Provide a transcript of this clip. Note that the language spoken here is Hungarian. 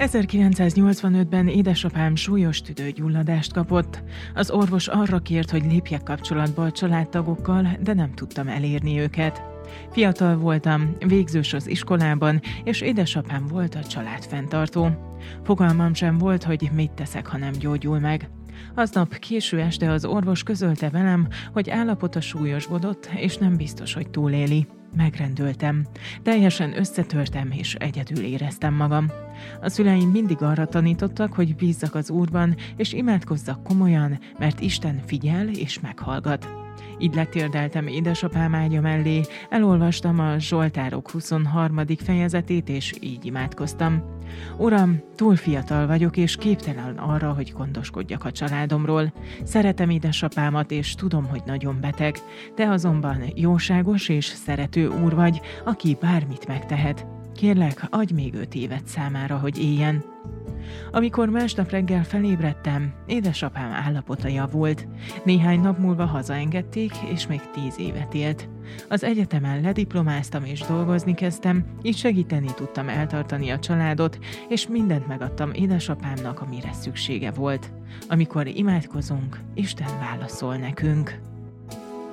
1985-ben édesapám súlyos tüdőgyulladást kapott. Az orvos arra kért, hogy lépjek kapcsolatba a családtagokkal, de nem tudtam elérni őket. Fiatal voltam, végzős az iskolában, és édesapám volt a családfenntartó. Fogalmam sem volt, hogy mit teszek, ha nem gyógyul meg. Aznap késő este az orvos közölte velem, hogy állapota súlyosbodott, és nem biztos, hogy túléli. Megrendültem. Teljesen összetörtem, és egyedül éreztem magam. A szüleim mindig arra tanítottak, hogy bízzak az Úrban, és imádkozzak komolyan, mert Isten figyel és meghallgat. Így letérdeltem édesapám ágya mellé, elolvastam a Zsoltárok 23. fejezetét, és így imádkoztam. Uram, túl fiatal vagyok, és képtelen arra, hogy gondoskodjak a családomról. Szeretem édesapámat, és tudom, hogy nagyon beteg. Te azonban jóságos és szerető Úr vagy, aki bármit megtehet. Kérlek, adj még 5 évet számára, hogy éljen. Amikor másnap reggel felébredtem, édesapám állapota javult. Néhány nap múlva hazaengedték, és még 10 évet élt. Az egyetemen lediplomáztam és dolgozni kezdtem, így segíteni tudtam eltartani a családot, és mindent megadtam édesapámnak, amire szüksége volt. Amikor imádkozunk, Isten válaszol nekünk.